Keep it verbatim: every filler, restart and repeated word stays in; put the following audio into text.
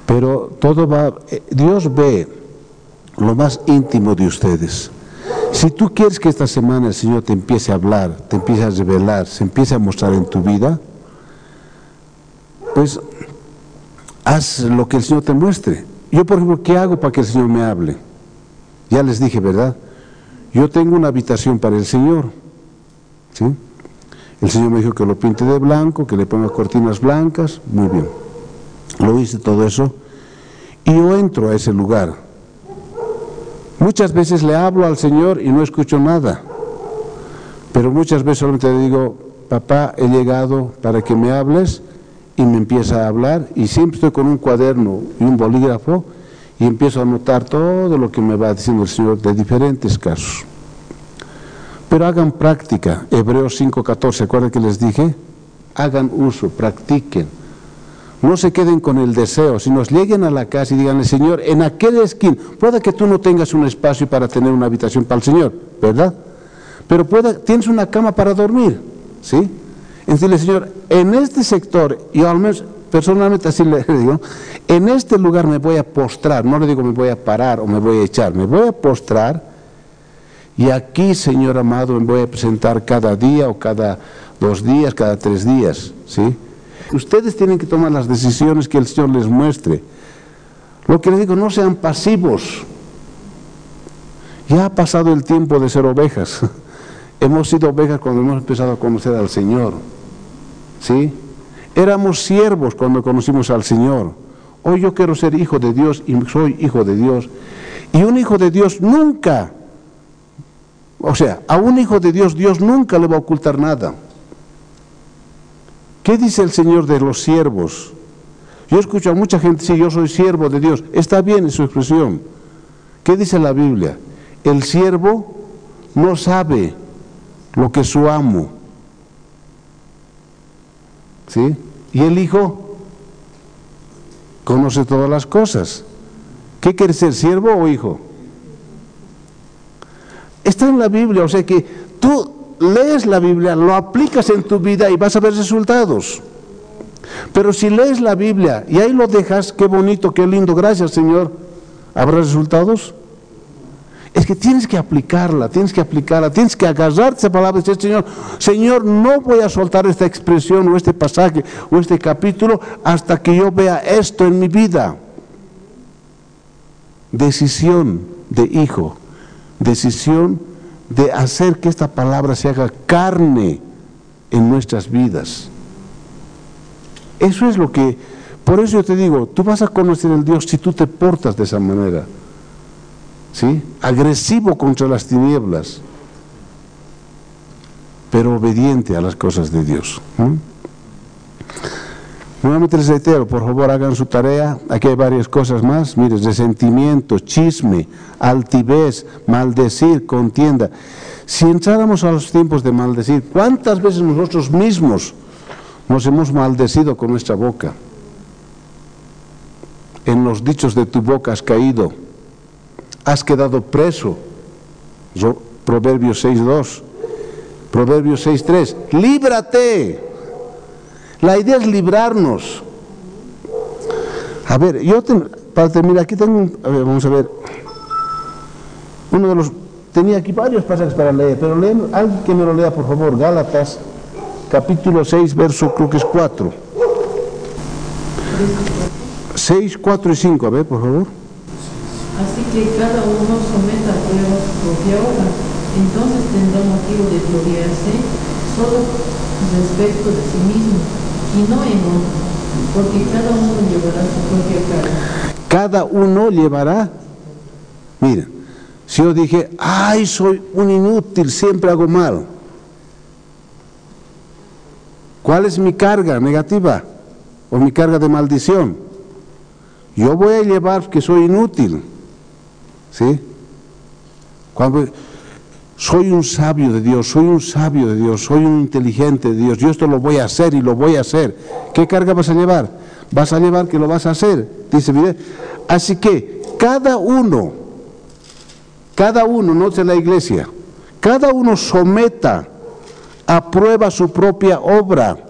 Pero todo va, Dios ve lo más íntimo de ustedes. Si tú quieres que esta semana el Señor te empiece a hablar, te empiece a revelar, se empiece a mostrar en tu vida, pues haz lo que el Señor te muestre. Yo, por ejemplo, ¿qué hago para que el Señor me hable? Ya les dije, ¿verdad? Yo tengo una habitación para el Señor, ¿sí? El Señor me dijo que lo pinte de blanco, que le ponga cortinas blancas, muy bien. Lo hice todo eso y yo entro a ese lugar. Muchas veces le hablo al Señor y no escucho nada, pero muchas veces solamente le digo, papá, he llegado para que me hables, y me empieza a hablar, y siempre estoy con un cuaderno y un bolígrafo, y empiezo a anotar todo lo que me va diciendo el Señor de diferentes casos. Pero hagan práctica, Hebreos cinco catorce, ¿acuerdan que les dije? Hagan uso, practiquen. No se queden con el deseo, sino lleguen a la casa y díganle, Señor, en aquel esquina, puede que tú no tengas un espacio para tener una habitación para el Señor, ¿verdad? Pero pueda, tienes una cama para dormir, ¿sí? Entonces, Señor, en este sector, yo al menos personalmente así le digo, en este lugar me voy a postrar, no le digo me voy a parar o me voy a echar, me voy a postrar y aquí, Señor amado, me voy a presentar cada día o cada dos días, cada tres días, ¿sí? Ustedes tienen que tomar las decisiones que el Señor les muestre. Lo que les digo, no sean pasivos. Ya ha pasado el tiempo de ser ovejas. Hemos sido ovejas cuando hemos empezado a conocer al Señor, ¿sí? Éramos siervos cuando conocimos al Señor. Hoy yo quiero ser hijo de Dios y soy hijo de Dios. Y un hijo de Dios nunca, o sea, a un hijo de Dios, Dios nunca le va a ocultar nada. ¿Qué dice el Señor de los siervos? Yo escucho a mucha gente decir, yo soy siervo de Dios. Está bien en su expresión. ¿Qué dice la Biblia? El siervo no sabe lo que su amo, ¿sí? Y el hijo conoce todas las cosas. ¿Qué quiere ser, siervo o hijo? Está en la Biblia, o sea que tú lees la Biblia, lo aplicas en tu vida y vas a ver resultados. Pero si lees la Biblia y ahí lo dejas, qué bonito, qué lindo, gracias Señor, ¿habrá resultados? Es que tienes que aplicarla, tienes que aplicarla, tienes que agarrarte esa palabra y decir, Señor, Señor, no voy a soltar esta expresión o este pasaje o este capítulo hasta que yo vea esto en mi vida. Decisión de hijo, decisión de hacer que esta palabra se haga carne en nuestras vidas. Eso es lo que, por eso yo te digo, tú vas a conocer el Dios si tú te portas de esa manera, ¿sí? Agresivo contra las tinieblas, pero obediente a las cosas de Dios. ¿Mm? Nuevamente les reitero, por favor hagan su tarea. Aquí hay varias cosas más. Mire, resentimiento, chisme, altivez, maldecir, contienda. Si entráramos a los tiempos de maldecir, ¿cuántas veces nosotros mismos nos hemos maldecido con nuestra boca? En los dichos de tu boca has caído, has quedado preso. Proverbios seis dos, Proverbios seis tres, líbrate. La idea es librarnos. A ver, yo te, para terminar, aquí tengo un, a ver, vamos a ver, uno de los, tenía aquí varios pasajes para leer, pero leen, alguien que me lo lea por favor, Gálatas, capítulo seis, verso creo que es cuatro. seis, cuatro y cinco, a ver, por favor. Así que cada uno someta a prueba su propia obra, entonces tendrá motivo de gloriarse solo respecto de sí mismo y no en otro, porque cada uno llevará su propia carga. Cada uno llevará, miren, si yo dije, ay, soy un inútil, siempre hago mal, ¿cuál es mi carga negativa o mi carga de maldición? Yo voy a llevar que soy inútil, ¿sí? Cuando soy un sabio de Dios, soy un sabio de Dios, soy un inteligente de Dios, yo esto lo voy a hacer y lo voy a hacer. ¿Qué carga vas a llevar? Vas a llevar que lo vas a hacer, dice, mire. Así que cada uno, cada uno, no es la iglesia, cada uno someta a prueba su propia obra.